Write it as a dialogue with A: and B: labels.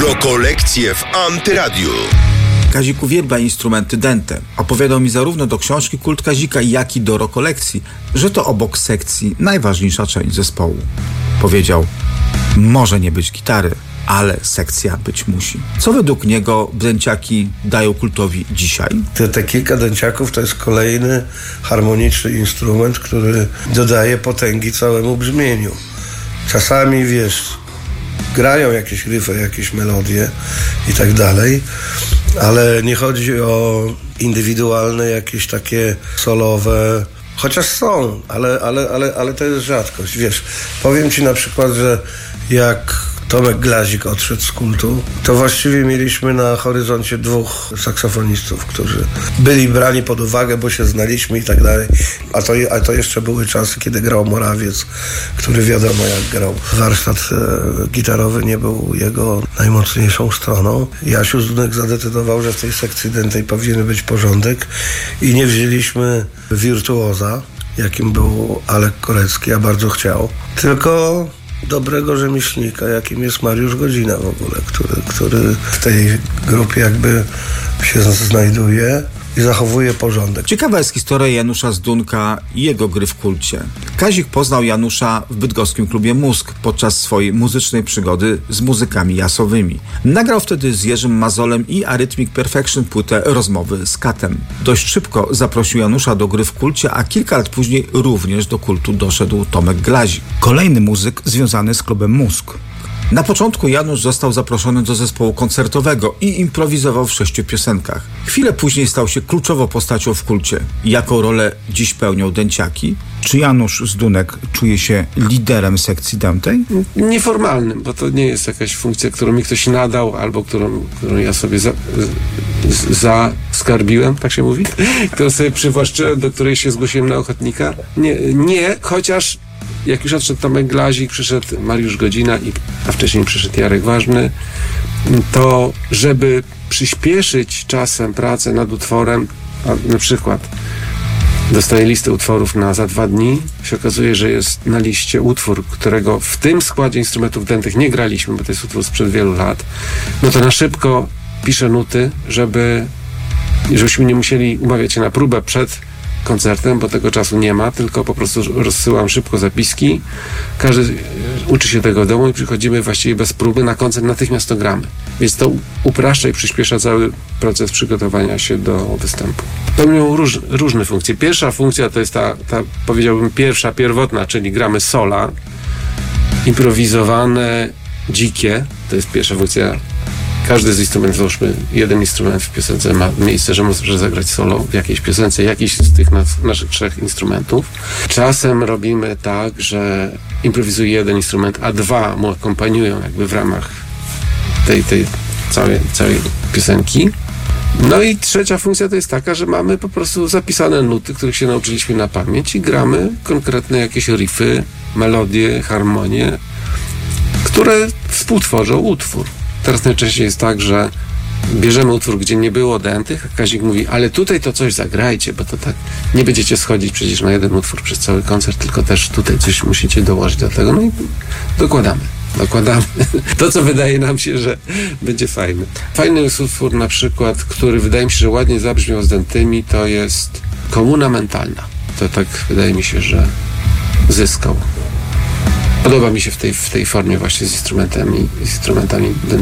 A: Rokolekcje w Antyradiu.
B: Kazik uwielbia instrumenty dęte. Opowiadał mi zarówno do książki Kult Kazika, jak i do rokolekcji, że to obok sekcji najważniejsza część zespołu. Powiedział, może nie być gitary, ale sekcja być musi. Co według niego dęciaki dają kultowi dzisiaj?
C: Te kilka dęciaków to jest kolejny harmoniczny instrument, który dodaje potęgi całemu brzmieniu. Czasami, grają jakieś riffy, jakieś melodie i tak dalej, ale nie chodzi o indywidualne, jakieś takie solowe, chociaż są, ale to jest rzadkość. Powiem ci na przykład, że jak Tomek Glazik odszedł z Kultu, to właściwie mieliśmy na horyzoncie 2 saksofonistów, którzy byli brani pod uwagę, bo się znaliśmy i tak dalej. A to jeszcze były czasy, kiedy grał Morawiec, który wiadomo jak grał. Warsztat gitarowy nie był jego najmocniejszą stroną. Jasiu Zdunek zadecydował, że w tej sekcji dętej powinien być porządek i nie wzięliśmy wirtuoza, jakim był Alek Korecki, a bardzo chciał, tylko dobrego rzemieślnika, jakim jest Mariusz Godzina w ogóle, który w tej grupie jakby się znajduje i zachowuje porządek.
B: Ciekawa jest historia Janusza Zdunka i jego gry w Kulcie. Kazik poznał Janusza w bydgoskim klubie Mózg podczas swojej muzycznej przygody z muzykami jasowymi. Nagrał wtedy z Jerzym Mazolem i Arrhythmic Perfection płytę Rozmowy z Katem. Dość szybko zaprosił Janusza do gry w Kulcie, a kilka lat później również do Kultu doszedł Tomek Glazik, kolejny muzyk związany z klubem Mózg. Na początku Janusz został zaproszony do zespołu koncertowego i improwizował w 6 piosenkach. Chwilę później stał się kluczową postacią w Kulcie. Jaką rolę dziś pełnią dęciaki? Czy Janusz Zdunek czuje się liderem sekcji dętej?
D: Nieformalnym, bo to nie jest jakaś funkcja, którą mi ktoś nadał, albo którą ja sobie zaskarbiłem, tak się mówi? Którą sobie przywłaszczyłem, do której się zgłosiłem na ochotnika. Nie, chociaż jak już odszedł Tomek Glazik, przyszedł Mariusz Godzina, a wcześniej przyszedł Jarek Ważny, to żeby przyspieszyć czasem pracę nad utworem, na przykład dostaję listę utworów za 2 dni, się okazuje, że jest na liście utwór, którego w tym składzie instrumentów dętych nie graliśmy, bo to jest utwór sprzed wielu lat, no to na szybko piszę nuty, żebyśmy nie musieli umawiać się na próbę przed koncertem, bo tego czasu nie ma, tylko po prostu rozsyłam szybko zapiski. Każdy uczy się tego w domu i przychodzimy właściwie bez próby na koncert, natychmiast to gramy. Więc to upraszcza i przyspiesza cały proces przygotowania się do występu. Pełnią różne funkcje. Pierwsza funkcja to jest ta powiedziałbym pierwotna, czyli gramy sola, improwizowane, dzikie. To jest pierwsza funkcja. Każdy z instrumentów, załóżmy, jeden instrument w piosence ma miejsce, że może zagrać solo w jakiejś piosence, jakiś z tych naszych 3 instrumentów. Czasem robimy tak, że improwizuje jeden instrument, a 2 mu akompaniują jakby w ramach tej całej piosenki. No i trzecia funkcja to jest taka, że mamy po prostu zapisane nuty, których się nauczyliśmy na pamięć i gramy konkretne jakieś riffy, melodie, harmonie, które współtworzą utwór. Teraz najczęściej jest tak, że bierzemy utwór, gdzie nie było dętych, a Kazik mówi, ale tutaj to coś zagrajcie, bo to tak nie będziecie schodzić przecież na jeden utwór przez cały koncert, tylko też tutaj coś musicie dołożyć do tego. No i dokładamy to, co wydaje nam się, że będzie fajne. Fajny jest utwór na przykład, który wydaje mi się, że ładnie zabrzmiał z dętymi, to jest Komuna Mentalna. To tak wydaje mi się, że zyskał. Podoba mi się w tej formie właśnie z instrumentami